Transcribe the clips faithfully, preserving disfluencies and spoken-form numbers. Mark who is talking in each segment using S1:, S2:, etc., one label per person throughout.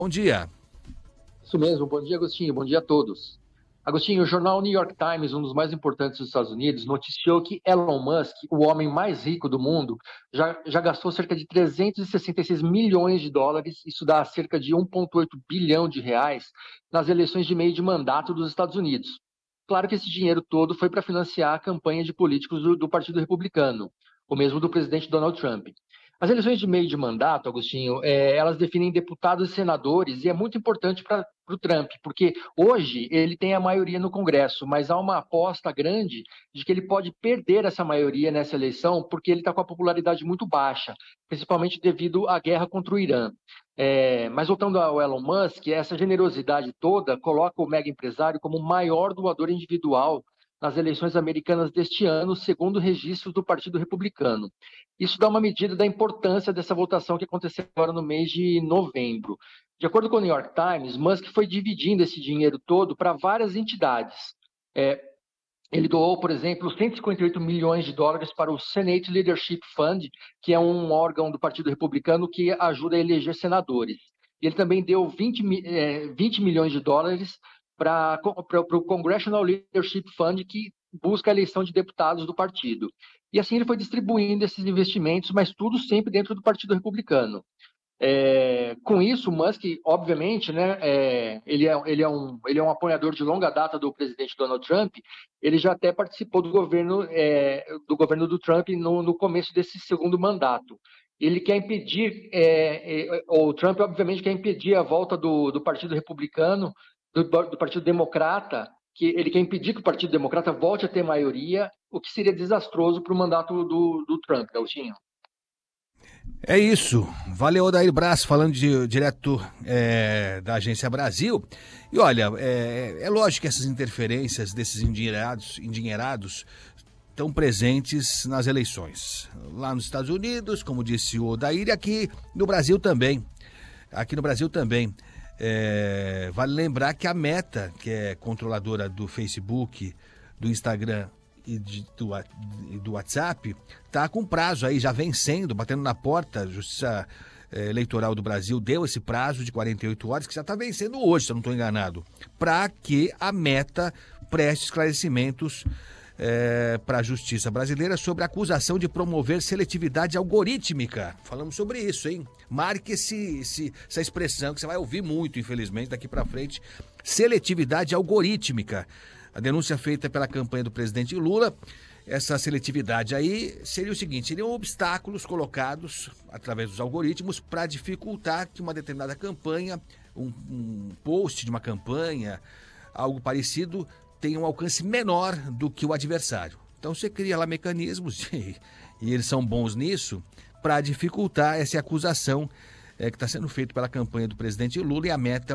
S1: Bom dia.
S2: Isso mesmo. Bom dia, Agostinho. Bom dia a todos. Agostinho, o jornal New York Times, um dos mais importantes dos Estados Unidos, noticiou que Elon Musk, o homem mais rico do mundo, já, já gastou cerca de trezentos e sessenta e seis milhões de dólares, isso dá cerca de um vírgula oito bilhão de reais, nas eleições de meio de mandato dos Estados Unidos. Claro que esse dinheiro todo foi para financiar a campanha de políticos do, do Partido Republicano, o mesmo do presidente Donald Trump. As eleições de meio de mandato, Agostinho, é, elas definem deputados e senadores, e é muito importante para o Trump, porque hoje ele tem a maioria no Congresso, mas há uma aposta grande de que ele pode perder essa maioria nessa eleição, porque ele está com a popularidade muito baixa, principalmente devido à guerra contra o Irã. É, mas voltando ao Elon Musk, essa generosidade toda coloca o mega empresário como o maior doador individual nas eleições americanas deste ano, segundo registros do Partido Republicano. Isso dá uma medida da importância dessa votação que aconteceu agora no mês de novembro. De acordo com o New York Times, Musk foi dividindo esse dinheiro todo para várias entidades. É, ele doou, por exemplo, cento e cinquenta e oito milhões de dólares para o Senate Leadership Fund, que é um órgão do Partido Republicano que ajuda a eleger senadores. Ele também deu vinte, é, vinte milhões de dólares para o Congressional Leadership Fund, que busca a eleição de deputados do partido. E assim ele foi distribuindo esses investimentos, mas tudo sempre dentro do Partido Republicano. É, com isso, o Musk, obviamente, né, é, ele, é, ele, é um, ele é um apoiador de longa data do presidente Donald Trump. Ele já até participou do governo, é, do, governo do Trump no, no começo desse segundo mandato. Ele quer impedir, é, é, o Trump, obviamente, quer impedir a volta do, do Partido Republicano, do, do Partido Democrata, que ele quer impedir que o Partido Democrata volte a ter maioria, o que seria desastroso para o mandato do, do Trump, Gautinho.
S1: É isso. Valeu, Odair Braz, falando de, direto é, da Agência Brasil. E olha, é, é lógico que essas interferências desses endinheirados, endinheirados estão presentes nas eleições. Lá nos Estados Unidos, como disse o Odair, e aqui no Brasil também. Aqui no Brasil também. É, vale lembrar que a Meta, que é controladora do Facebook, do Instagram e de, do, do WhatsApp, está com prazo aí, já vencendo, batendo na porta. A Justiça eh, Eleitoral do Brasil deu esse prazo de quarenta e oito horas, que já está vencendo hoje, se eu não estou enganado, para que a Meta preste esclarecimentos eh, para a Justiça brasileira sobre a acusação de promover seletividade algorítmica. Falamos sobre isso, hein? Marque esse, esse, essa expressão que você vai ouvir muito, infelizmente, daqui para frente. Seletividade algorítmica. A denúncia feita pela campanha do presidente Lula, essa seletividade aí seria o seguinte: seriam obstáculos colocados através dos algoritmos para dificultar que uma determinada campanha, um, um post de uma campanha, algo parecido, tenha um alcance menor do que o adversário. Então você cria lá mecanismos, e, e eles são bons nisso, para dificultar essa acusação é, que está sendo feita pela campanha do presidente Lula. E a Meta,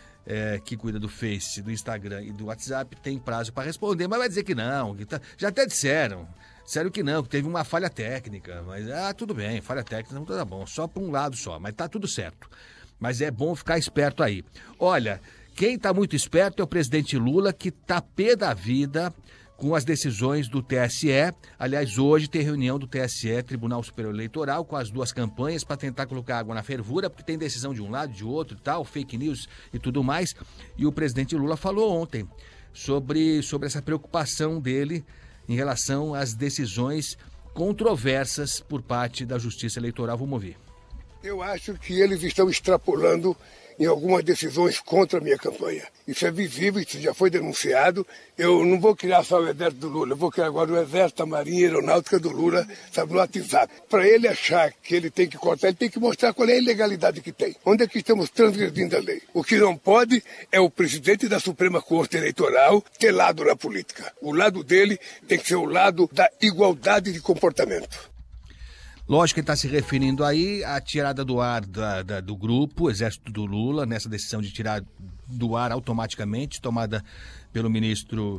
S1: É, que cuida do Face, do Instagram e do WhatsApp, tem prazo para responder, mas vai dizer que não, que tá, já até disseram, disseram que não, que teve uma falha técnica, mas ah, tudo bem, falha técnica não tá bom, só para um lado só, mas tá tudo certo. Mas é bom ficar esperto aí. Olha, quem tá muito esperto é o presidente Lula, que tá pé da vida com as decisões do T S E. Aliás, hoje tem reunião do T S E, Tribunal Superior Eleitoral, com as duas campanhas para tentar colocar água na fervura, porque tem decisão de um lado, de outro e tal, fake news e tudo mais. E o presidente Lula falou ontem sobre, sobre essa preocupação dele em relação às decisões controversas por parte da Justiça Eleitoral. Vamos ouvir.
S3: Eu acho que eles estão extrapolando em algumas decisões contra a minha campanha. Isso é visível, isso já foi denunciado. Eu não vou criar só o exército do Lula, eu vou criar agora o exército, a marinha e a aeronáutica do Lula, sabe, no WhatsApp. Para ele achar que ele tem que cortar, ele tem que mostrar qual é a ilegalidade que tem. Onde é que estamos transgredindo a lei? O que não pode é o presidente da Suprema Corte Eleitoral ter lado na política. O lado dele tem que ser o lado da igualdade de comportamento.
S1: Lógico que ele está se referindo aí à tirada do ar da, da, do grupo, Exército do Lula, nessa decisão de tirar do ar automaticamente, tomada pelo ministro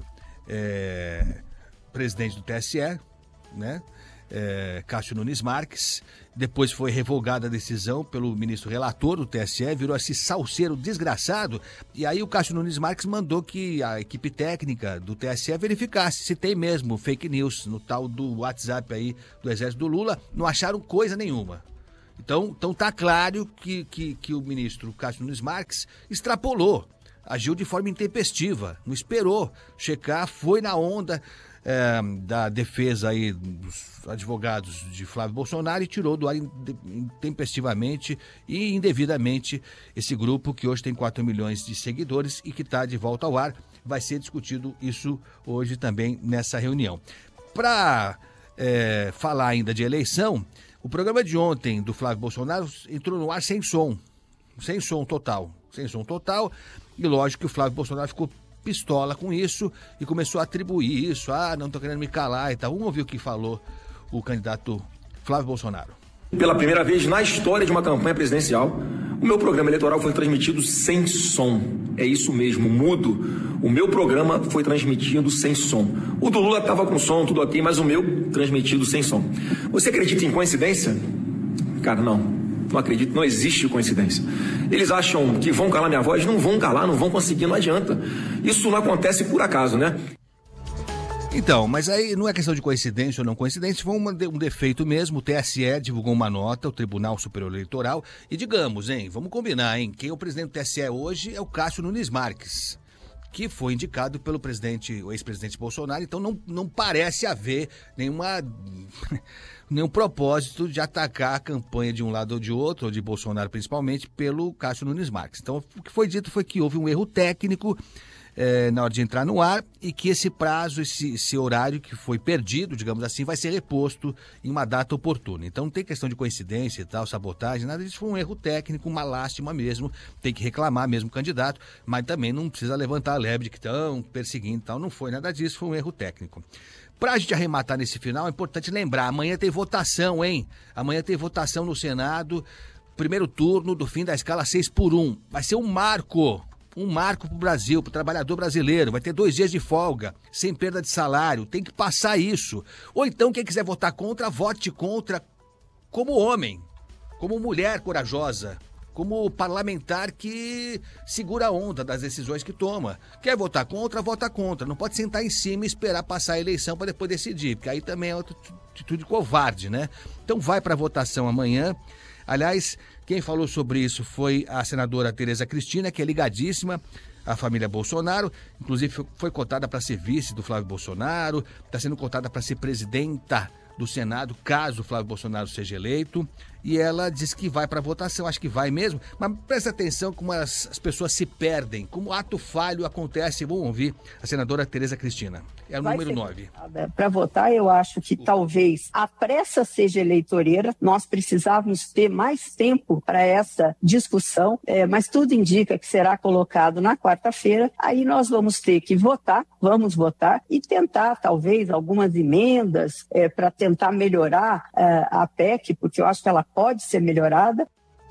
S1: é, presidente do T S E, né? É, Cássio Nunes Marques. Depois foi revogada a decisão pelo ministro relator do T S E, virou esse salseiro desgraçado. E aí o Cássio Nunes Marques mandou que a equipe técnica do T S E verificasse se tem mesmo fake news no tal do WhatsApp aí do Exército do Lula. Não acharam coisa nenhuma. Então, então tá claro que, que, que o ministro Cássio Nunes Marques extrapolou, agiu de forma intempestiva, não esperou checar, foi na onda é, da defesa aí dos advogados de Flávio Bolsonaro e tirou do ar intempestivamente e indevidamente esse grupo que hoje tem quatro milhões de seguidores e que está de volta ao ar. Vai ser discutido isso hoje também nessa reunião. Para é, falar ainda de eleição, o programa de ontem do Flávio Bolsonaro entrou no ar sem som, sem som total, sem som total, e lógico que o Flávio Bolsonaro ficou pistola com isso e começou a atribuir isso, ah, não tô querendo me calar e tal. Vamos ouvir o que falou o candidato Flávio Bolsonaro.
S4: Pela primeira vez na história de uma campanha presidencial, o meu programa eleitoral foi transmitido sem som. É isso mesmo, mudo. O meu programa foi transmitido sem som. O do Lula estava com som, tudo ok, mas o meu transmitido sem som. Você acredita em coincidência? Cara, não. Não acredito, não existe coincidência. Eles acham que vão calar minha voz? Não vão calar, não vão conseguir, não adianta. Isso não acontece por acaso, né?
S1: Então, mas aí não é questão de coincidência ou não coincidência, foi um defeito mesmo. O T S E divulgou uma nota, o Tribunal Superior Eleitoral, e digamos, hein, vamos combinar, hein, quem é o presidente do T S E hoje é o Cássio Nunes Marques, que foi indicado pelo presidente, o ex-presidente Bolsonaro, então não, não parece haver nenhuma, nenhum propósito de atacar a campanha de um lado ou de outro, ou de Bolsonaro principalmente, pelo Cássio Nunes Marques. Então, o que foi dito foi que houve um erro técnico É, na hora de entrar no ar e que esse prazo, esse, esse horário que foi perdido, digamos assim, vai ser reposto em uma data oportuna. Então não tem questão de coincidência e tal, sabotagem, nada disso, foi um erro técnico, uma lástima mesmo, tem que reclamar mesmo o candidato, mas também não precisa levantar a lebre de que estão perseguindo e tal, não foi nada disso, foi um erro técnico. Pra gente arrematar nesse final, é importante lembrar, amanhã tem votação, hein? Amanhã tem votação no Senado, primeiro turno do fim da escala seis por um, vai ser um marco. Um marco para o Brasil, para o trabalhador brasileiro. Vai ter dois dias de folga, sem perda de salário. Tem que passar isso. Ou então, quem quiser votar contra, vote contra como homem, como mulher corajosa, como parlamentar que segura a onda das decisões que toma. Quer votar contra, vota contra. Não pode sentar em cima e esperar passar a eleição para depois decidir, porque aí também é outra atitude covarde, né? Então vai para a votação amanhã. Aliás, quem falou sobre isso foi a senadora Tereza Cristina, que é ligadíssima à família Bolsonaro, inclusive foi cotada para ser vice do Flávio Bolsonaro, está sendo cotada para ser presidenta do Senado, caso o Flávio Bolsonaro seja eleito, e ela diz que vai para a votação, acho que vai mesmo, mas presta atenção como as, as pessoas se perdem, como ato falho acontece. Vamos ouvir a senadora Tereza Cristina, é o vai número nove.
S5: Para votar, eu acho que talvez a pressa seja eleitoreira, nós precisávamos ter mais tempo para essa discussão, é, mas tudo indica que será colocado na quarta-feira, aí nós vamos ter que votar, vamos votar e tentar talvez algumas emendas é, para tentar melhorar é, a P E C, porque eu acho que ela pode ser melhorada.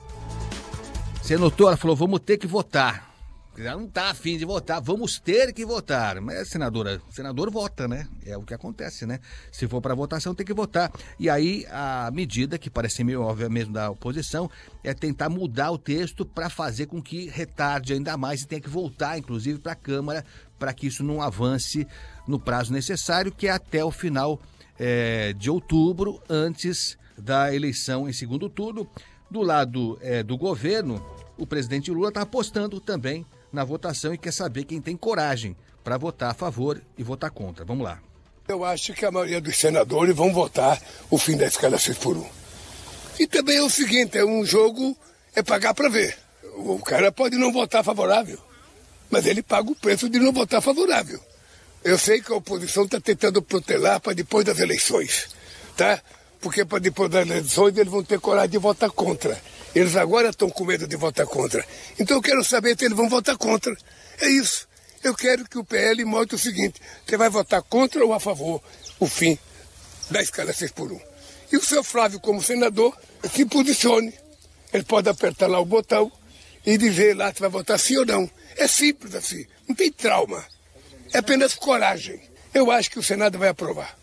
S1: Você notou, ela falou, vamos ter que votar. Ela não está afim de votar, vamos ter que votar. Mas, senadora, o senador vota, né? É o que acontece, né? Se for para votação, tem que votar. E aí, a medida, que parece meio óbvia mesmo da oposição, é tentar mudar o texto para fazer com que retarde ainda mais e tenha que voltar, inclusive, para a Câmara, para que isso não avance no prazo necessário, que é até o final é, de outubro, antes da eleição em segundo turno. Do lado é, do governo, o presidente Lula está apostando também na votação e quer saber quem tem coragem para votar a favor e votar contra. Vamos lá.
S3: Eu acho que a maioria dos senadores vão votar o fim da escala seis por um. E também é o seguinte, é um jogo, é pagar para ver. O cara pode não votar favorável, mas ele paga o preço de não votar favorável. Eu sei que a oposição está tentando protelar para depois das eleições, tá? Porque para depois das eleições eles vão ter coragem de votar contra. Eles agora estão com medo de votar contra. Então eu quero saber se eles vão votar contra. É isso. Eu quero que o P L mostre o seguinte, você vai votar contra ou a favor o fim da escala seis por um. E o seu Flávio, como senador, se posicione. Ele pode apertar lá o botão e dizer lá se vai votar sim ou não. É simples assim, não tem trauma. É apenas coragem. Eu acho que o Senado vai aprovar.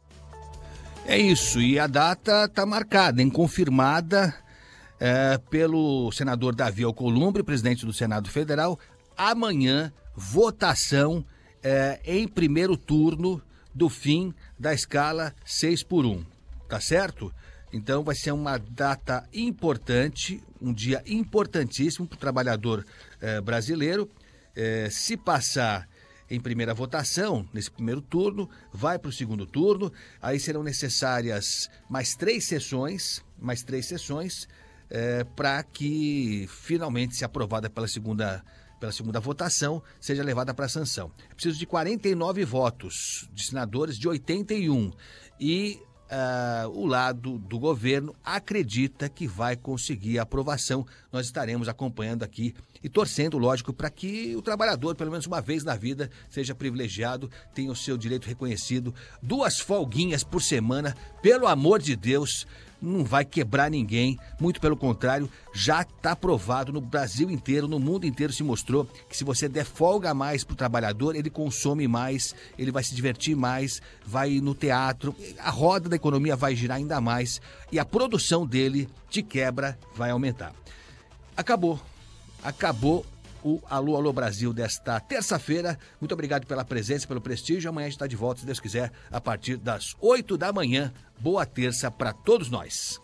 S1: É isso, e a data está marcada, hein, confirmada é, pelo senador Davi Alcolumbre, presidente do Senado Federal. Amanhã, votação é, em primeiro turno do fim da escala seis por um, tá certo? Então vai ser uma data importante, um dia importantíssimo para o trabalhador eh, brasileiro. Eh, se passar em primeira votação, nesse primeiro turno, vai para o segundo turno, aí serão necessárias mais três sessões, mais três sessões, eh, para que finalmente, se aprovada pela segunda pela segunda votação, seja levada para sanção. É preciso de quarenta e nove votos, de senadores de oitenta e um. E uh, o lado do governo acredita que vai conseguir a aprovação. Nós estaremos acompanhando aqui e torcendo, lógico, para que o trabalhador, pelo menos uma vez na vida, seja privilegiado, tenha o seu direito reconhecido. Duas folguinhas por semana, pelo amor de Deus, não vai quebrar ninguém, muito pelo contrário, já está provado no Brasil inteiro, no mundo inteiro se mostrou que se você der folga a mais para o trabalhador, ele consome mais, ele vai se divertir mais, vai no teatro, a roda da economia vai girar ainda mais e a produção dele, de quebra, vai aumentar. Acabou, acabou o Alô, Alô Brasil desta terça-feira. Muito obrigado pela presença, pelo prestígio. Amanhã a gente está de volta, se Deus quiser, a partir das oito da manhã. Boa terça para todos nós.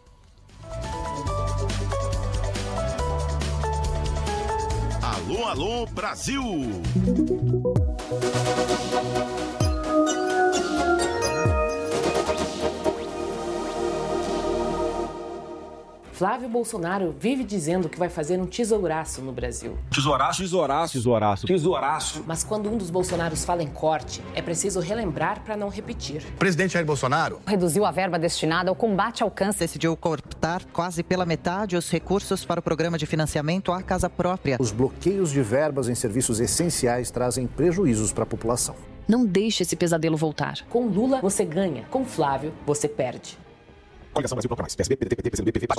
S6: Alô, Alô Brasil!
S7: Flávio Bolsonaro vive dizendo que vai fazer um tesouraço no Brasil.
S8: Tesouraço? Tesouraço. Tesouraço.
S7: Tesouraço. Mas quando um dos Bolsonaros fala em corte, é preciso relembrar para não repetir.
S9: O presidente Jair Bolsonaro
S10: reduziu a verba destinada ao combate ao câncer. Decidiu cortar quase pela metade os recursos para o programa de financiamento à casa própria.
S11: Os bloqueios de verbas em serviços essenciais trazem prejuízos para a população.
S12: Não deixe esse pesadelo voltar.
S7: Com Lula, você ganha. Com Flávio, você perde.
S11: Coligação Brasil Procura Mais. P S B, P D T, P T, P C do B, P V,